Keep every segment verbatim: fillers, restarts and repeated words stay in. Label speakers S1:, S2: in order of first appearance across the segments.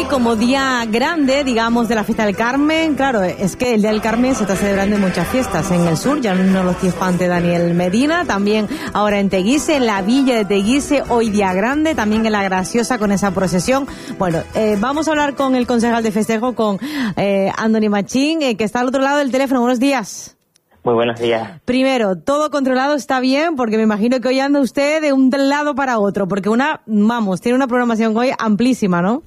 S1: como día grande, digamos, de la fiesta del Carmen, claro, es que el Día del Carmen se está celebrando en muchas fiestas en el sur, ya nos lo dijo antes Daniel Medina, también ahora en Teguise, en la villa de Teguise, hoy día grande, también en La Graciosa con esa procesión. Bueno, eh, vamos a hablar con el concejal de festejo, con eh, Andoni Machín, eh, que está al otro lado del teléfono. Buenos días.
S2: Muy buenos días.
S1: Primero, todo controlado está bien, porque me imagino que hoy anda usted de un lado para otro, porque una, vamos, tiene una programación hoy amplísima, ¿no?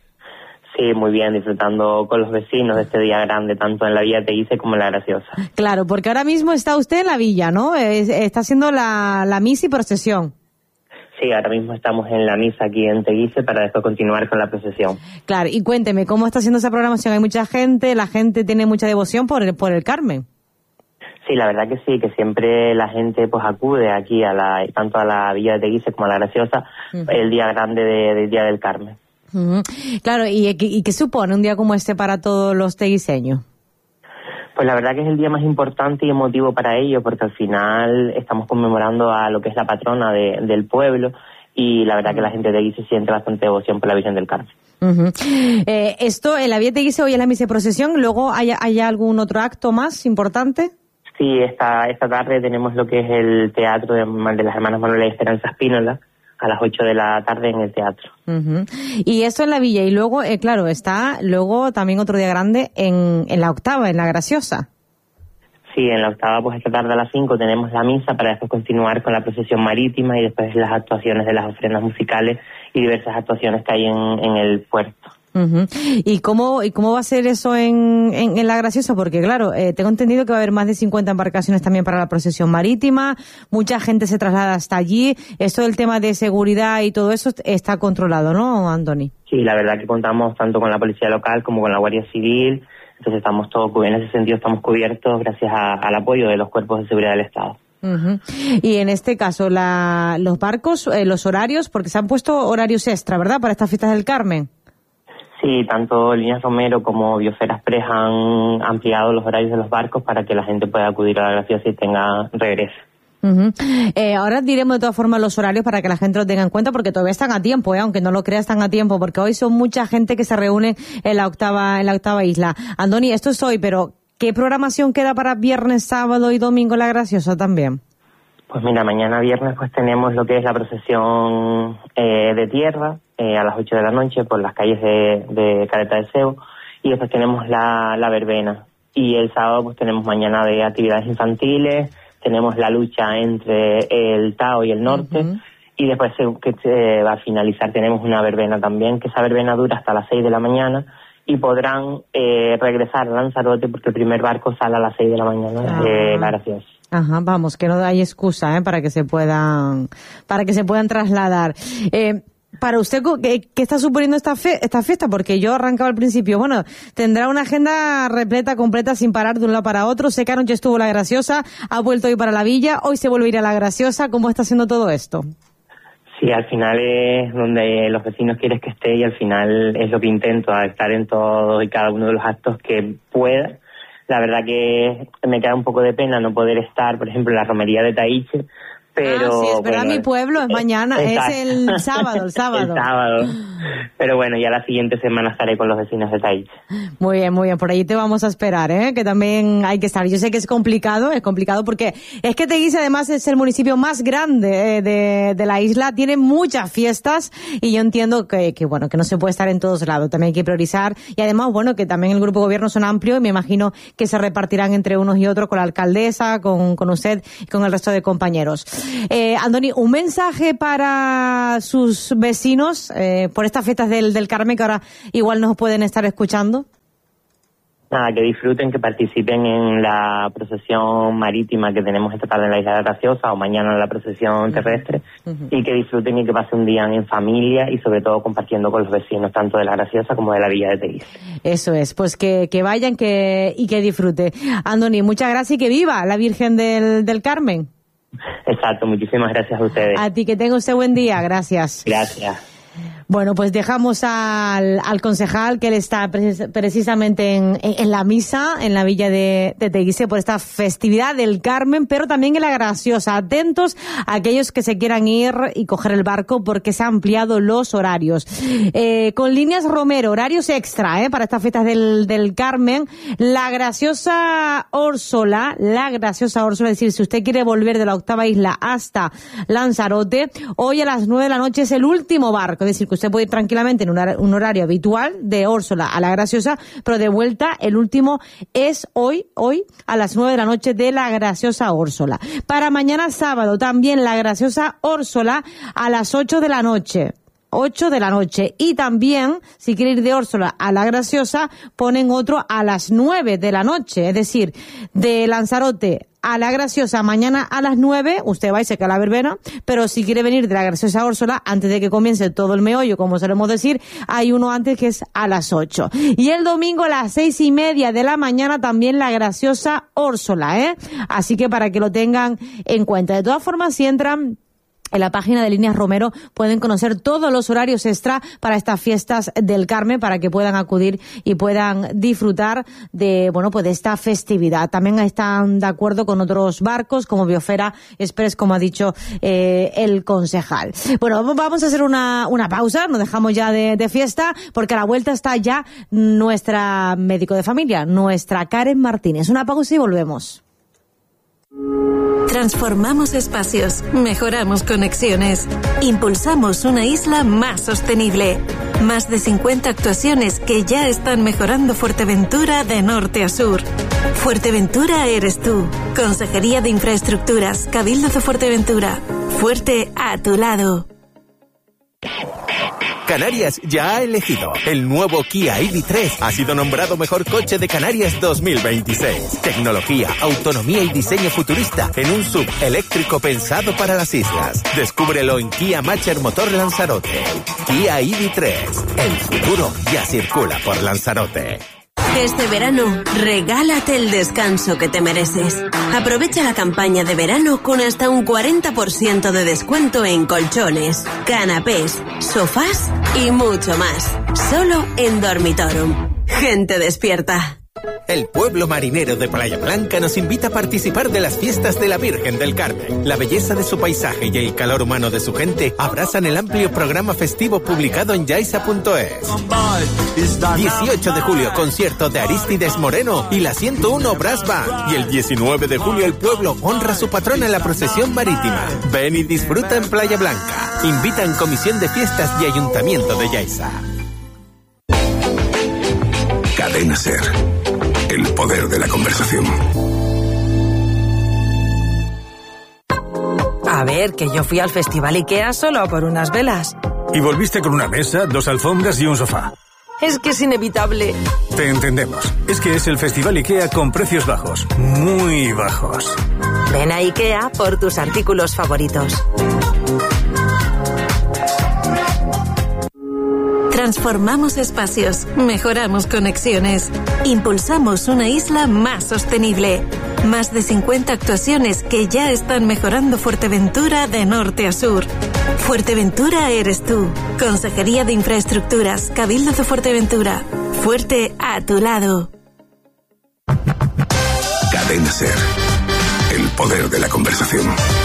S2: Sí, muy bien, disfrutando con los vecinos de este día grande, tanto en la Villa de Teguise como en La Graciosa.
S1: Claro, porque ahora mismo está usted en la villa, ¿no? Es, está haciendo la, la misa y procesión.
S2: Sí, ahora mismo estamos en la misa aquí en Teguise para después continuar con la procesión.
S1: Claro, y cuénteme, ¿cómo está haciendo esa programación? Hay mucha gente, la gente tiene mucha devoción por el, por el Carmen.
S2: Sí, la verdad que sí, que siempre la gente pues acude aquí a la tanto a la Villa de Teguise como a La Graciosa, uh-huh. el día grande de, del Día del Carmen.
S1: Uh-huh. Claro, ¿y, y qué supone un día como este para todos los teguiseños?
S2: Pues la verdad que es el día más importante y emotivo para ellos, porque al final estamos conmemorando a lo que es la patrona de, del pueblo, y la verdad que la gente de Teguise siente bastante devoción por la Virgen del Carmen.
S1: Uh-huh. Eh, esto, en la Villa de Teguise hoy es la misa de procesión, ¿luego hay, hay algún otro acto más importante?
S2: Sí, esta, esta tarde tenemos lo que es el teatro de, de las hermanas Manuela y Esperanza Espínola, a las ocho de la tarde en el teatro.
S1: Uh-huh. Y esto en la villa, y luego, eh, claro, está luego también otro día grande en, en la octava, en La Graciosa.
S2: Sí, en la octava, pues esta tarde a las cinco tenemos la misa para después continuar con la procesión marítima y después las actuaciones de las ofrendas musicales y diversas actuaciones que hay en, en el puerto.
S1: Uh-huh. ¿Y cómo y cómo va a ser eso en, en, en La Graciosa? Porque claro, eh, tengo entendido que va a haber más de cincuenta embarcaciones también para la procesión marítima, mucha gente se traslada hasta allí, esto del tema de seguridad y todo eso está controlado, ¿no, Andoni?
S2: Sí, la verdad que contamos tanto con la policía local como con la Guardia Civil, entonces estamos todos, en ese sentido estamos cubiertos gracias a, al apoyo de los cuerpos de seguridad del Estado.
S1: Uh-huh. Y en este caso, la, los barcos, eh, los horarios, porque se han puesto horarios extra, ¿verdad?, para estas fiestas del Carmen.
S2: Sí, tanto Líneas Romero como Biosfera Express han ampliado los horarios de los barcos para que la gente pueda acudir a La Graciosa y tenga regreso.
S1: Uh-huh. Eh, ahora diremos de todas formas los horarios para que la gente lo tenga en cuenta, porque todavía están a tiempo, ¿eh? Aunque no lo creas, están a tiempo, porque hoy son mucha gente que se reúne en la octava, en la octava isla. Andoni, esto es hoy, pero ¿qué programación queda para viernes, sábado y domingo en La Graciosa también?
S2: Pues mira, mañana viernes pues tenemos lo que es la procesión eh, de tierra eh, a las ocho de la noche por las calles de, de Caleta de Seo, y después tenemos la, la verbena, y el sábado pues tenemos mañana de actividades infantiles, tenemos la lucha entre el Tao y el Norte, uh-huh. y después que se va a finalizar tenemos una verbena también, que esa verbena dura hasta las seis de la mañana, y podrán eh, regresar a Lanzarote porque el primer barco sale a las seis de la mañana uh-huh. de La Graciosa.
S1: Ajá, vamos, que no hay excusa, ¿eh? para que se puedan, para que se puedan trasladar. Eh, para usted, ¿qué, qué está suponiendo esta fe, esta fiesta? Porque yo arrancaba al principio, bueno, tendrá una agenda repleta, completa, sin parar de un lado para otro. Sé que anoche estuvo La Graciosa, ha vuelto hoy para la villa, hoy se vuelve a ir a La Graciosa. ¿Cómo está haciendo todo esto?
S2: Sí, al final es donde los vecinos quieren que esté, y al final es lo que intento, a estar en todos y cada uno de los actos que pueda. La verdad que me queda un poco de pena no poder estar, por ejemplo, en la romería de Teguise, pero...
S1: Ah, sí, es verdad,
S2: bueno,
S1: mi pueblo es mañana,
S2: exacto.
S1: Es el sábado, el sábado.
S2: El sábado. Pero bueno, ya la siguiente semana estaré con los vecinos de Teguise.
S1: Muy bien, muy bien, por ahí te vamos a esperar, ¿eh? Que también hay que estar. Yo sé que es complicado, es complicado porque es que Teguise además es el municipio más grande eh, de, de la isla, tiene muchas fiestas, y yo entiendo que, que, bueno, que no se puede estar en todos lados, también hay que priorizar, y además, bueno, que también el grupo de gobierno son amplio, y me imagino que se repartirán entre unos y otros con la alcaldesa, con, con usted y con el resto de compañeros. Eh, Andoni, un mensaje para sus vecinos eh, por estas fiestas del, del Carmen, que ahora igual nos pueden estar escuchando.
S2: Nada, que disfruten, que participen en la procesión marítima que tenemos esta tarde en la Isla de La Graciosa, o mañana en la procesión terrestre, uh-huh. y que disfruten y que pasen un día en familia, y sobre todo compartiendo con los vecinos tanto de La Graciosa como de la Villa de Teguise.
S1: Eso es, pues que, que vayan que y que disfruten. Andoni, muchas gracias, y que viva la Virgen del, del Carmen.
S2: Exacto, muchísimas gracias a ustedes.
S1: A ti, que tenga usted buen día, gracias.
S2: Gracias.
S1: Bueno, pues dejamos al, al concejal, que él está precis, precisamente en, en, en la misa, en la villa de, de Teguise, por esta festividad del Carmen, pero también en la Graciosa. Atentos a aquellos que se quieran ir y coger el barco, porque se han ampliado los horarios. Eh, con líneas Romero, horarios extra, eh, para estas fiestas del, del Carmen. La Graciosa Órsola, la Graciosa Órsola, es decir, si usted quiere volver de la Octava Isla hasta Lanzarote, hoy a las nueve de la noche es el último barco, es decir, que usted puede ir tranquilamente en un horario habitual de Órsola a la Graciosa, pero de vuelta el último es hoy, hoy a las nueve de la noche de la Graciosa Órsola. Para mañana sábado también la Graciosa Órsola a las ocho de la noche. ocho de la noche. Y también, si quiere ir de Órsola a la Graciosa, ponen otro a las nueve de la noche. Es decir, de Lanzarote a la Graciosa mañana a las nueve, usted va y se queda la verbena, pero si quiere venir de la Graciosa a Órsola, antes de que comience todo el meollo, como solemos decir, hay uno antes que es a las ocho. Y el domingo a las seis y media de la mañana también la Graciosa Órsola, ¿eh? Así que para que lo tengan en cuenta. De todas formas, si entran en la página de Líneas Romero, pueden conocer todos los horarios extra para estas fiestas del Carmen, para que puedan acudir y puedan disfrutar de, bueno, pues de esta festividad. También están de acuerdo con otros barcos, como Biosfera Express, como ha dicho eh, el concejal. Bueno, vamos a hacer una, una pausa, nos dejamos ya de, de fiesta, porque a la vuelta está ya nuestra médico de familia, nuestra Karen Martínez. Una pausa y volvemos.
S3: Transformamos espacios, mejoramos conexiones, impulsamos una isla más sostenible. Más de cincuenta actuaciones que ya están mejorando Fuerteventura de norte a sur. Fuerteventura eres tú. Consejería de Infraestructuras, Cabildo de Fuerteventura. Fuerte a tu lado.
S4: Canarias ya ha elegido. El nuevo Kia I D tres ha sido nombrado mejor coche de Canarias dos mil veintiséis. Tecnología, autonomía y diseño futurista en un sub eléctrico pensado para las islas. Descúbrelo en Kia Macher Motor Lanzarote. Kia I D tres. El futuro ya circula por Lanzarote.
S3: Este verano, regálate el descanso que te mereces. Aprovecha la campaña de verano con hasta un cuarenta por ciento de descuento en colchones, canapés, sofás y mucho más. Solo en Dormitorum. Gente despierta.
S4: El pueblo marinero de Playa Blanca nos invita a participar de las fiestas de la Virgen del Carmen. La belleza de su paisaje y el calor humano de su gente abrazan el amplio programa festivo publicado en yaisa punto es. dieciocho de julio, concierto de Arístides Moreno y la ciento uno Brass Band. Y el diecinueve de julio, el pueblo honra a su patrona en la procesión marítima. Ven y disfruta en Playa Blanca. Invitan Comisión de Fiestas y Ayuntamiento de Yaiza.
S5: Cadena Ser. El poder de la conversación.
S6: A ver, que yo fui al Festival IKEA solo a por unas velas.
S7: Y volviste con una mesa, dos alfombras y un sofá.
S6: Es que es inevitable.
S7: Te entendemos. Es que es el Festival IKEA con precios bajos. Muy bajos.
S6: Ven a IKEA por tus artículos favoritos.
S3: Transformamos espacios, mejoramos conexiones, impulsamos una isla más sostenible. Más de cincuenta actuaciones que ya están mejorando Fuerteventura de norte a sur. Fuerteventura eres tú. Consejería de Infraestructuras, Cabildo de Fuerteventura. Fuerte a tu lado.
S5: Cadena Ser. El poder de la conversación.